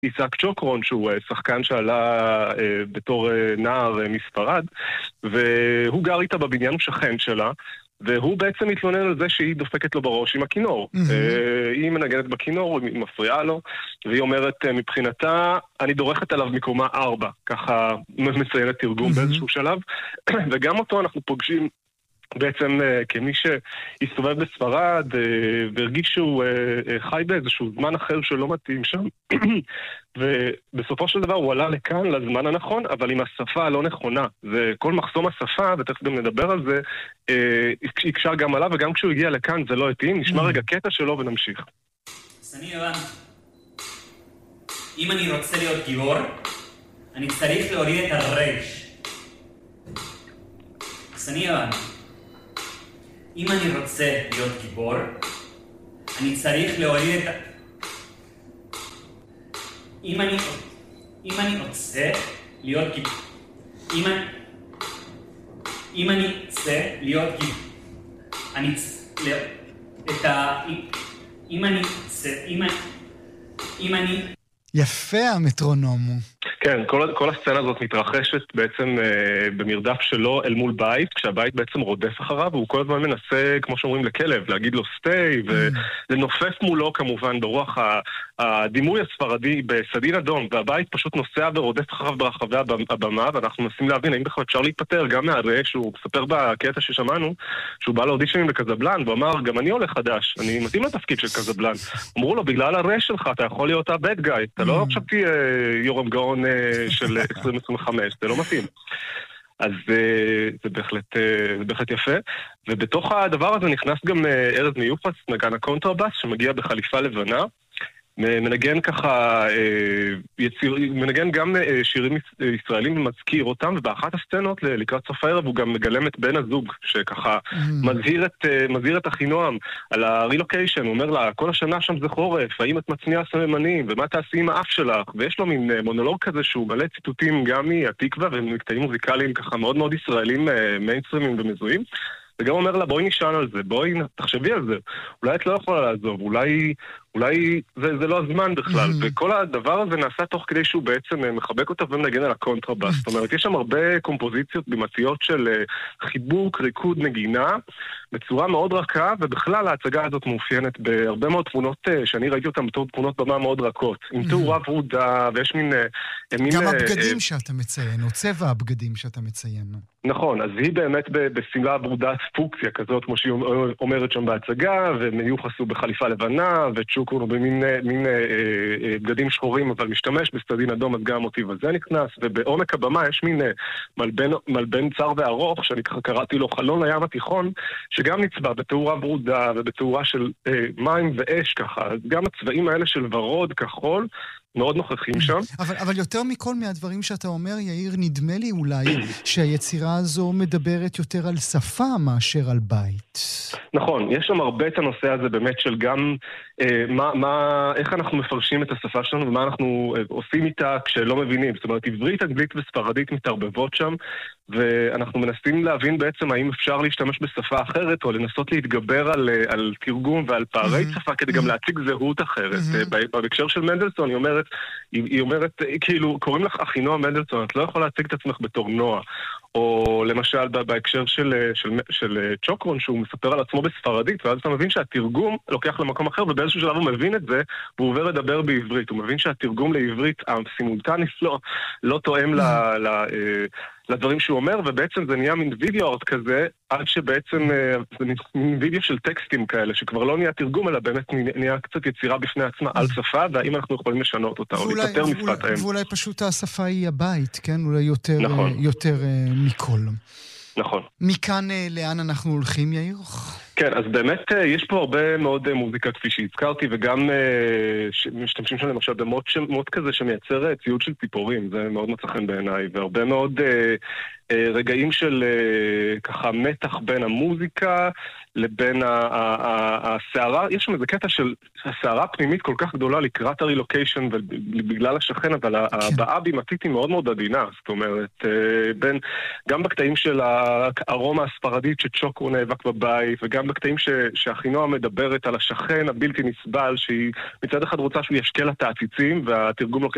איסק צ'וקרון, שהוא שחקן שעלה בתור נער מספרד, והוא גר איתה בבניין, הוא שכן שלה, והוא בעצם מתלונן על זה שהיא דופקת לו בראש עם הכינור. היא מנגנת בכינור, היא מפריעה לו, והיא אומרת מבחינתה, אני דורכת עליו מקומה 4, ככה מציינת תרגום באיזשהו שלב, וגם אותו אנחנו פוגשים בעצם כמי שהסתובב בספרד והרגיש שהוא חי באיזשהו זמן אחר שלא מתאים שם, ובסופו של דבר הוא עלה לכאן לזמן הנכון, אבל עם השפה הלא נכונה. וכל מחסום השפה, ותכף גם נדבר על זה, יקשר גם עליו, וגם כשהוא הגיע לכאן זה לא התאים. נשמע רגע קטע שלו ונמשיך. אז אני הבנתי, אם אני רוצה להיות גיבור, אני צריך להוריד את הרייש. אז אני הבנתי, אם אני רוצה להיות גיבור, אני צריך להוריד את אם אני רוצה להיות גיבור, אם אני רוצה להיות גיבור, אם אני יפה המטרונום. כן, כל הסצנה הזאת מתרחשת בעצם במרדף שלו אל מול בית, כשהבית בעצם רודף אחריו, והוא כל הזמן מנסה, כמו שאומרים לכלב, להגיד לו סטי, ולנופף מולו כמובן ברוח הדימוי הספרדי בסדין אדום, והבית פשוט נוסע ורודף אחריו ברחבי הבמה, ואנחנו מנסים להבין האם בכלל אפשר להתפטר גם מהרעש, שהוא מספר בקטע ששמענו, שהוא בא לאודישנים לקזבלן, והוא אמר, גם אני עולה חדש, אני מתאים לתפקיד של קזבלן. אמרו לו, בגלל הרעש שלך, אתה יכול להיות הבד גאי, אתה לא עכשיו תהיה יורם גאון של 2025, זה לא מתאים. אז זה בהחלט יפה. ובתוך הדבר הזה נכנס גם ארז מיוחס, נגן הקונטרבאס, שמגיע בחליפה לבנה, מנגן ככה, מנגן גם שירים ישראלים ומזכיר אותם, ובאחת הסצנות לקראת סוף הערב הוא גם מגלם את בן הזוג, שככה מזהיר את אחינועם על הרילוקיישן, הוא אומר לה, כל השנה שם זה חורף, האם את מצניעה סממנים, ומה תעשי עם האף שלך, ויש לו מין מונולוג כזה שהוא מלא ציטוטים גם מהתקווה, ומקטעים מוזיקליים ככה מאוד מאוד ישראלים, מיינסטרימים ומזוהים, וגם אומר לה, בואי נשען על זה, בואי תחשבי על זה, אולי את לא יכולה לעזוב, אולי זה לא הזמן בכלל, וכל הדבר הזה נעשה תוך כדי שהוא בעצם מחבק אותה ומנגן על הקונטרבאס. זאת אומרת, יש שם הרבה קומפוזיציות בימתיות של חיבוק, ריקוד, נגינה, בצורה מאוד רכה, ובכלל ההצגה הזאת מאופיינת בהרבה מאוד תמונות, שאני ראיתי אותן בתור תמונות במה מאוד רכות, עם תאורה ורודה, ויש מין... גם הבגדים שאתה מציין, או צבע הבגדים שאתה מציין. נכון, אז היא באמת בסמלה ברודה פוקסיה כזאת, כמו שהיא אומרת שם בהצגה, ומיוחס הוא בחליפה לבנה, וצ'וקו הוא במין בגדים שחורים, אבל משתמש בסדין אדום, אז גם המוטיב הזה נכנס, ובעומק הבמה יש מין מלבן צר וארוך, שאני ככה קראתי לו חלון לים התיכון, שגם נצבע בתאורה ברודה, ובתאורה של מים ואש ככה, אז גם הצבעים האלה של ורוד, כחול, מאוד נוכחים שם. אבל יותר מכל מהדברים שאתה אומר, יאיר, נדמה לי אולי שהיצירה הזו מדברת יותר על שפה מאשר על בית. נכון, יש שם הרבה את הנושא הזה באמת של גם איך אנחנו מפרשים את השפה שלנו ומה אנחנו עושים איתה כשלא מבינים. זאת אומרת, עברית, אנגלית וספרדית מתערבבות שם, ואנחנו מנסים להבין בעצם האם אפשר להשתמש בשפה אחרת, או לנסות להתגבר על תרגום ועל פערי שפה, כדי גם להציג זהות אחרת. בהקשר של מנדלסון, היא אומרת, כאילו, קוראים לך אחינועם מנדלסון, את לא יכולה להציג את עצמך בתור נועה. או למשל בהקשר של צ'וקרון, שהוא מספר על עצמו בספרדית, ואז אתה מבין שהתרגום לוקח למקום אחר, ובאיזשהו שלב הוא מבין את זה, והוא עובר לדבר בעברית. הוא מבין שהתרגום לעברית, הסימולטני לא תואם לדברים שהוא אומר, ובעצם זה נהיה מין וידאו ארט כזה, עד שבעצם זה מין וידאו של טקסטים כאלה, שכבר לא נהיה תרגום, אלא באמת נהיה קצת יצירה בפני עצמה על שפה, והאם אנחנו יכולים לשנות אותה, או להתפטר משפת האם. ואולי פשוט השפה היא הבית, כן? אולי יותר מכל. נכון. מכאן לאן אנחנו הולכים, יאיר? כן, אז באמת יש פה הרבה מאוד מוזיקה כפי שהזכרתי, וגם משתמשים שם למשל במוד כזה שמייצר ציוד של ציפורים, זה מאוד מצא חן בעיניי, והרבה מאוד רגעים של ככה מתח בין המוזיקה לבין הסערה. יש שם איזה קטע של הסערה הפנימית כל כך גדולה לקראת הרילוקיישן ובגלל השכן, אבל הבאה בימתית היא מאוד מאוד עדינה. זאת אומרת, גם בקטעים של הארומה הספרדית שצ'וקו נאבק בבית, וגם בקטעים שאחינועם מדברת על השכן הבלתי נסבל, שהיא מצד אחד רוצה שהוא ישקל את העציצים, והתרגום לוקח